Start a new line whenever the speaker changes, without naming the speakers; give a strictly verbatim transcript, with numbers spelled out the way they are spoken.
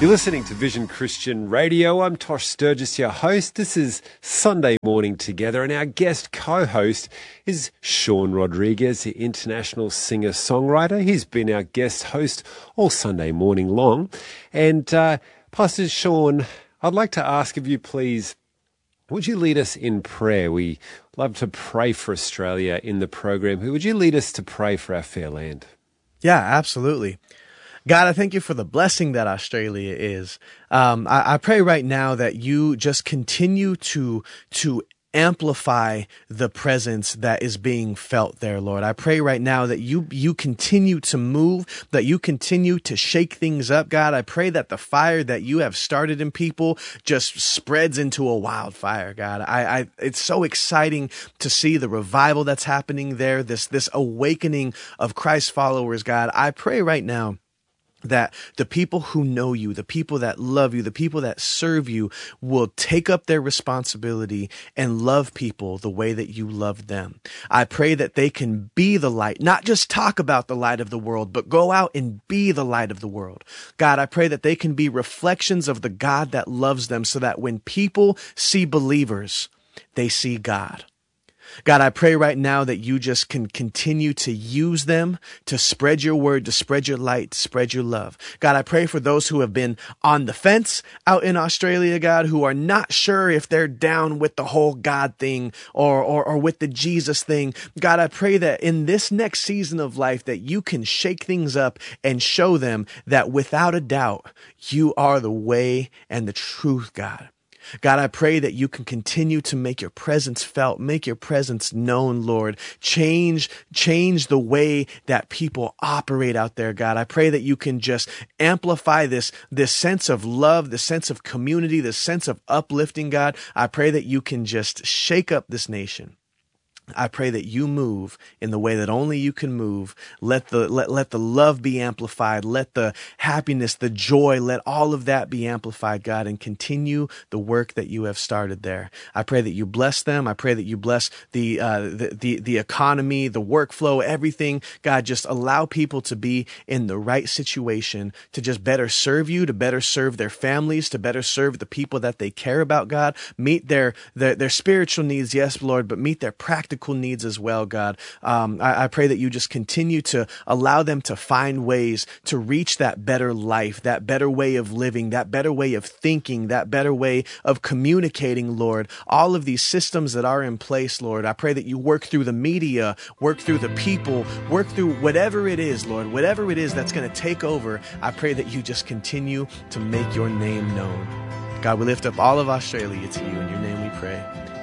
You're listening to Vision Christian Radio. I'm Tosh Sturgis, your host. This is Sunday Morning Together, and our guest co-host is Sean Rodriguez, the international singer-songwriter. He's been our guest host all Sunday morning long. And uh, Pastor Sean, I'd like to ask of you, please, would you lead us in prayer? We love to pray for Australia in the program. Would you lead us to pray for our fair land?
Yeah, absolutely. God, I thank you for the blessing that Australia is. Um, I, I pray right now that you just continue to to amplify the presence that is being felt there, Lord. I pray right now that you you continue to move, that you continue to shake things up, God. I pray that the fire that you have started in people just spreads into a wildfire, God. I, I it's so exciting to see the revival that's happening there, this this awakening of Christ followers, God. I pray right now that the people who know you, the people that love you, the people that serve you will take up their responsibility and love people the way that you love them. I pray that they can be the light, not just talk about the light of the world, but go out and be the light of the world. God, I pray that they can be reflections of the God that loves them so that when people see believers, they see God. God, I pray right now that you just can continue to use them to spread your word, to spread your light, to spread your love. God, I pray for those who have been on the fence out in Australia, God, who are not sure if they're down with the whole God thing or, or, or with the Jesus thing. God, I pray that in this next season of life that you can shake things up and show them that without a doubt, you are the way and the truth, God. God, I pray that you can continue to make your presence felt, make your presence known, Lord. Change, change the way that people operate out there, God. I pray that you can just amplify this, this sense of love, this sense of community, this sense of uplifting, God. I pray that you can just shake up this nation. I pray that you move in the way that only you can move. Let the let, let the love be amplified. Let the happiness, the joy, let all of that be amplified, God, and continue the work that you have started there. I pray that you bless them. I pray that you bless the uh, the, the the economy, the workflow, everything. God, just allow people to be in the right situation to just better serve you, to better serve their families, to better serve the people that they care about, God. Meet their their, their spiritual needs, yes, Lord, but meet their practical needs as well, God. Um, I, I pray that you just continue to allow them to find ways to reach that better life, that better way of living, that better way of thinking, that better way of communicating, Lord. All of these systems that are in place, Lord, I pray that you work through the media, work through the people, work through whatever it is, Lord, whatever it is that's going to take over. I pray that you just continue to make your name known. God, we lift up all of Australia to you. In your name we pray.